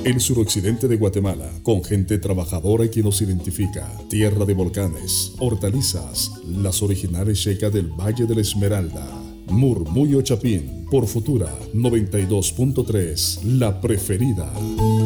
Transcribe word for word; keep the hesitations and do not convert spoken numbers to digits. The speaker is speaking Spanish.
el suroccidente de Guatemala, con gente trabajadora que nos identifica. Tierra de volcanes, hortalizas, las originales checas del Valle de la Esmeralda. Murmullo Chapín, por Futura noventa y dos punto tres, la preferida.